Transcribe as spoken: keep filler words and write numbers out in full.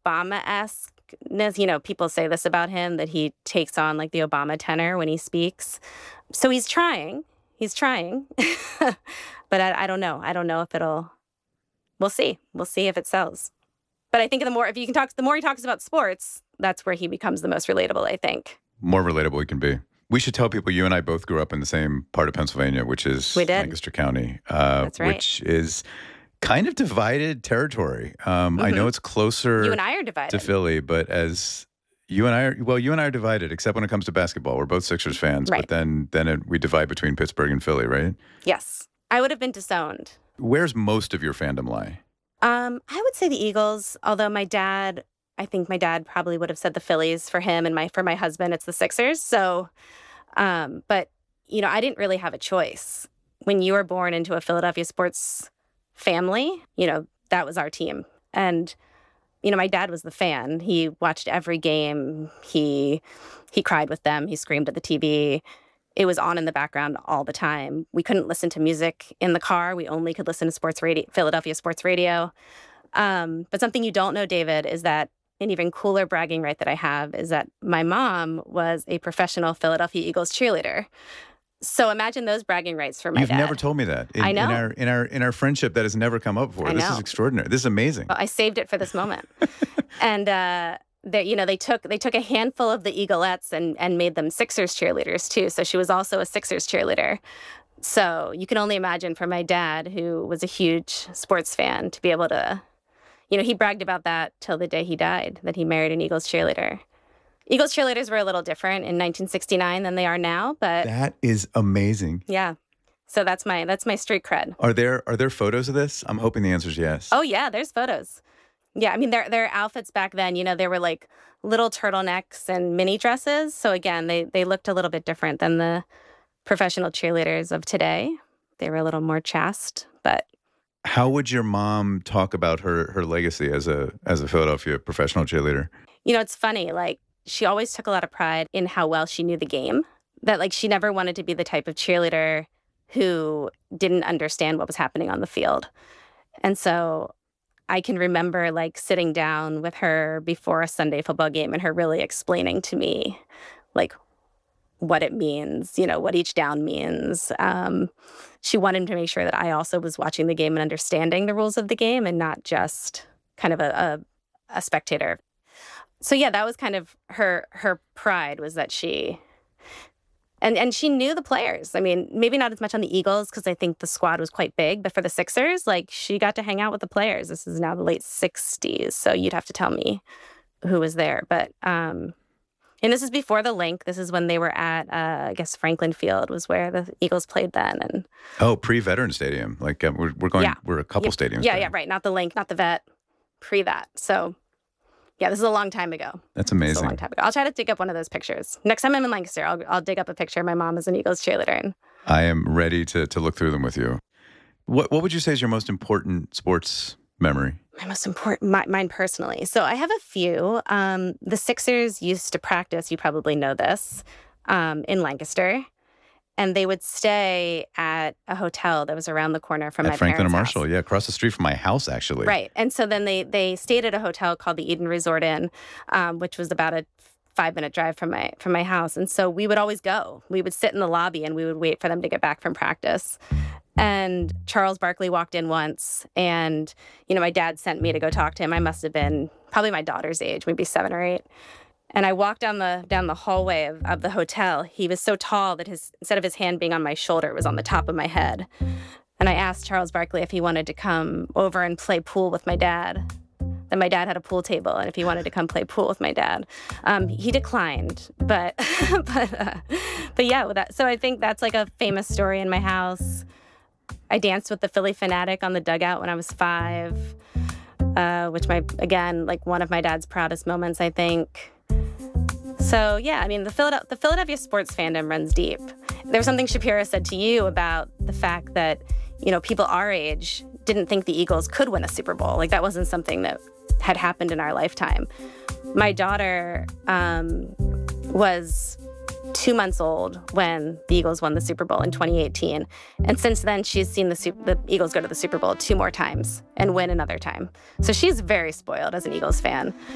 Obama-esque-ness. You know, people say this about him, that he takes on like the Obama tenor when he speaks. So he's trying. He's trying. But I, I don't know. I don't know if it'll, we'll see. We'll see if it sells. But I think the more, if you can talk, the more he talks about sports, that's where he becomes the most relatable, I think. More relatable he can be. We should tell people you and I both grew up in the same part of Pennsylvania, which is We did. Lancaster County. Uh, That's right. Which is kind of divided territory. Um, I know it's closer You and I are divided. to Philly, but as you and I are, well, you and I are divided, except when it comes to basketball. We're both Sixers fans, Right. but then then it, we divide between Pittsburgh and Philly, right? Yes. I would have been disowned. Where's most of your fandom lie? Um, I would say the Eagles, although my dad, I think my dad probably would have said the Phillies for him, and my for my husband, it's the Sixers. So, um, but, you know, I didn't really have a choice. When you were born into a Philadelphia sports family, you know, that was our team. And, you know, my dad was the fan. He watched every game. He he cried with them. He screamed at the T V. It was on in the background all the time. We couldn't listen to music in the car. We only could listen to sports radio, Philadelphia sports radio. Um, but something you don't know, David, is that an even cooler bragging right that I have is that my mom was a professional Philadelphia Eagles cheerleader. So imagine those bragging rights for my You've dad. never told me that. In, I know. In our, in our, in our friendship, that has never come up before. I This know. is extraordinary. This is amazing. Well, I saved it for this moment. And, uh, they, you know, they took they took a handful of the Eaglettes and, and made them Sixers cheerleaders, too. So she was also a Sixers cheerleader. So you can only imagine for my dad, who was a huge sports fan, to be able to, you know, he bragged about that till the day he died, that he married an Eagles cheerleader. Eagles cheerleaders were a little different in nineteen sixty-nine than they are now, but That is amazing. yeah. So that's my that's my street cred. Are there are there photos of this? I'm hoping the answer is yes. Oh yeah, there's photos. Yeah, I mean their their outfits back then, you know, they were like little turtlenecks and mini dresses. So again, they they looked a little bit different than the professional cheerleaders of today. They were a little more chaste, but How would your mom talk about her her legacy as a as a Philadelphia professional cheerleader? you know, it's funny, like she always took a lot of pride in how well she knew the game. That like she never wanted to be the type of cheerleader who didn't understand what was happening on the field. And so I can remember like sitting down with her before a Sunday football game and her really explaining to me like what it means, you know, what each down means. Um, she wanted to make sure that I also was watching the game and understanding the rules of the game and not just kind of a, a, a spectator. So yeah, that was kind of her her pride, was that she and and she knew the players. I mean, maybe not as much on the Eagles because I think the squad was quite big, but for the Sixers, like she got to hang out with the players. This is now the late sixties, so you'd have to tell me who was there. But um, and this is before the link. This is when they were at uh, I guess Franklin Field was where the Eagles played then. And Oh, pre-veteran stadium. Like uh, we're we're going. Yeah. We're a couple yeah, stadiums. Yeah, there. yeah, right. Not the link, not the vet. Pre that. So. Yeah, this is a long time ago. That's This is a amazing. long time ago. I'll try to dig up one of those pictures. Next time I'm in Lancaster, I'll, I'll dig up a picture of my mom as an Eagles cheerleader. And I am ready to to look through them with you. What what would you say is your most important sports memory? my most important, my, mine personally. So I have a few. Um, the Sixers used to practice, you probably know this, um, in Lancaster. And they would stay at a hotel that was around the corner from At my Franklin and parents' Marshall, house. yeah, across the street from my house, actually. Right. And so then they they stayed at a hotel called the Eden Resort Inn, um, which was about a five minute drive from my from my house. And so we would always go. We would sit in the lobby and we would wait for them to get back from practice. And Charles Barkley walked in once, and you know, my dad sent me to go talk to him. I must have been probably my daughter's age, maybe seven or eight. And I walked down the down the hallway of, of the hotel. He was so tall that his instead of his hand being on my shoulder, it was on the top of my head. And I asked Charles Barkley if he wanted to come over and play pool with my dad. Then my dad had a pool table, and if he wanted to come play pool with my dad, um, he declined. But but uh, but yeah, with that. So I think that's like a famous story in my house. I danced with the Philly Fanatic on the dugout when I was five, uh, which my again like one of my dad's proudest moments, I think. So, yeah, I mean, the Philadelphia, the Philadelphia sports fandom runs deep. There was something Shapiro said to you about the fact that, you know, people our age didn't think the Eagles could win a Super Bowl. Like, that wasn't something that had happened in our lifetime. My daughter um, was two months old when the Eagles won the Super Bowl in twenty eighteen. And since then, she's seen the, Super, the Eagles go to the Super Bowl two more times and win another time. So she's very spoiled as an Eagles fan.